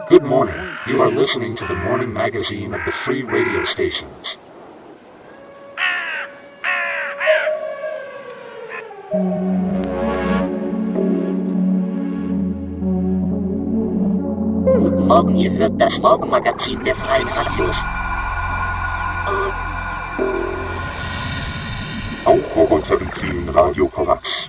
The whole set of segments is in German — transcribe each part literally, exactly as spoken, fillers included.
Good morning. You are listening to the morning magazine of the free radio stations. Guten Morgen, ihr hört das Morgenmagazin der Freien Radios. Auch unter dem vielen Radio Korax.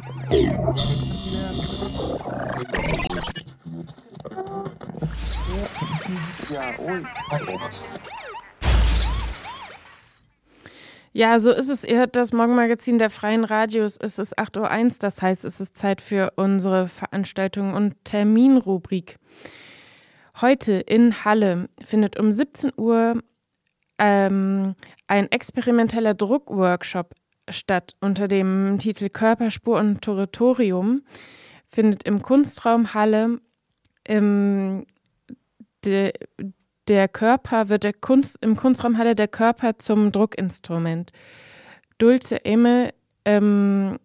Ja, so ist es. Ihr hört das Morgenmagazin der Freien Radios. Es ist acht Uhr eins, das heißt, es ist Zeit für unsere Veranstaltung und Terminrubrik. Heute in Halle findet um siebzehn Uhr ähm, ein experimenteller Druckworkshop statt unter dem Titel Körper, Spur und Territorium. Findet im Kunstraum Halle im, de, der Körper wird der Kunst, im Kunstraum Halle der Körper zum Druckinstrument. Dulce Emme ähm,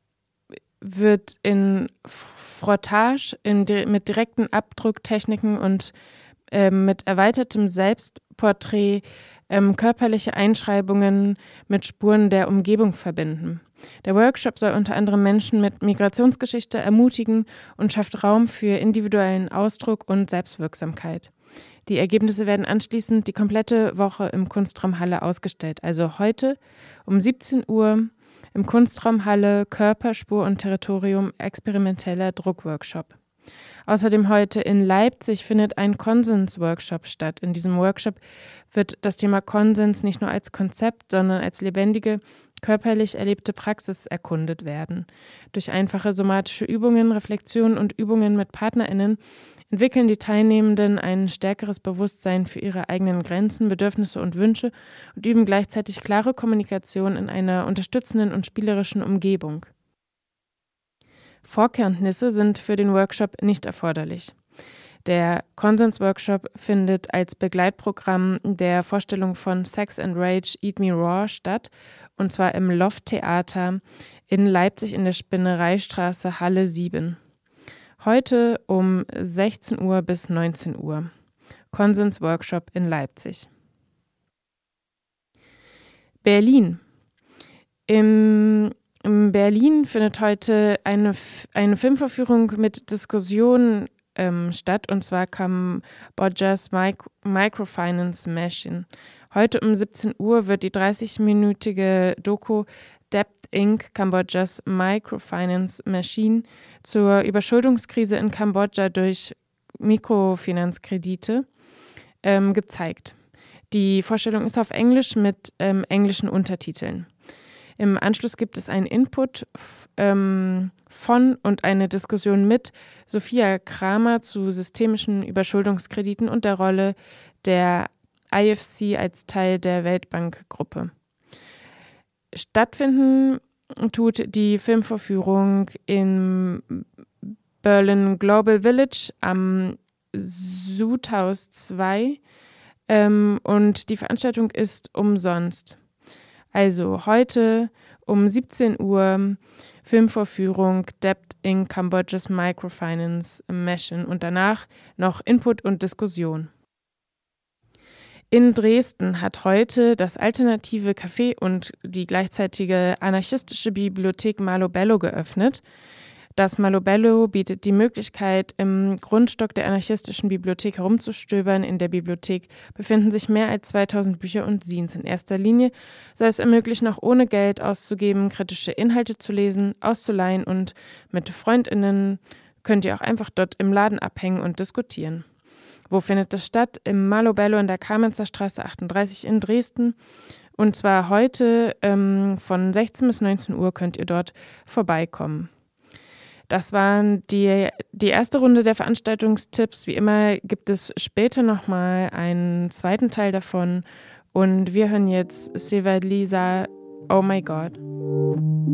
wird in Frottage in, mit direkten Abdrucktechniken und ähm, mit erweitertem Selbstporträt ähm, körperliche Einschreibungen mit Spuren der Umgebung verbinden. Der Workshop soll unter anderem Menschen mit Migrationsgeschichte ermutigen und schafft Raum für individuellen Ausdruck und Selbstwirksamkeit. Die Ergebnisse werden anschließend die komplette Woche im Kunstraum Halle ausgestellt. Also heute um siebzehn Uhr im Kunstraum Halle Körper, Spur und Territorium experimenteller Druckworkshop. Außerdem heute in Leipzig findet ein Konsens-Workshop statt. In diesem Workshop wird das Thema Konsens nicht nur als Konzept, sondern als lebendige, körperlich erlebte Praxis erkundet werden. Durch einfache somatische Übungen, Reflexionen und Übungen mit PartnerInnen entwickeln die Teilnehmenden ein stärkeres Bewusstsein für ihre eigenen Grenzen, Bedürfnisse und Wünsche und üben gleichzeitig klare Kommunikation in einer unterstützenden und spielerischen Umgebung. Vorkenntnisse sind für den Workshop nicht erforderlich. Der Konsens-Workshop findet als Begleitprogramm der Vorstellung von Sex and Rage Eat Me Raw statt, und zwar im Loft-Theater in Leipzig in der Spinnereistraße Halle sieben. Heute um sechzehn Uhr bis neunzehn Uhr. Konsens-Workshop in Leipzig. Berlin. Im, in Berlin findet heute eine, eine Filmvorführung mit Diskussionen ähm, statt, und zwar Kambodschas Mic- Microfinance Machine. Heute um siebzehn Uhr wird die dreißig-minütige Doku Debt Incorporated. Kambodschas Microfinance Machine zur Überschuldungskrise in Kambodscha durch Mikrofinanzkredite ähm, gezeigt. Die Vorstellung ist auf Englisch mit ähm, englischen Untertiteln. Im Anschluss gibt es einen Input f- ähm, von und eine Diskussion mit Sophia Kramer zu systemischen Überschuldungskrediten und der Rolle der I F C als Teil der Weltbankgruppe. Stattfinden tut die Filmvorführung in Berlin Global Village am Sudhaus zwei ähm, und die Veranstaltung ist umsonst. Also heute um siebzehn Uhr Filmvorführung Debt in Kambodschas Microfinance Machine und danach noch Input und Diskussion. In Dresden hat heute das alternative Café und die gleichzeitige anarchistische Bibliothek Malo Bello geöffnet. Das Malo Bello bietet die Möglichkeit, im Grundstock der anarchistischen Bibliothek herumzustöbern. In der Bibliothek befinden sich mehr als zweitausend Bücher und Zines. In erster Linie soll es ermöglichen, auch ohne Geld auszugeben, kritische Inhalte zu lesen, auszuleihen, und mit FreundInnen könnt ihr auch einfach dort im Laden abhängen und diskutieren. Wo findet das statt? Im Malo Bello in der Kamenzer Straße achtunddreißig in Dresden. Und zwar heute ähm, von sechzehn bis neunzehn Uhr könnt ihr dort vorbeikommen. Das waren die, die erste Runde der Veranstaltungstipps. Wie immer gibt es später nochmal einen zweiten Teil davon. Und wir hören jetzt Seva Lisa, Oh My God.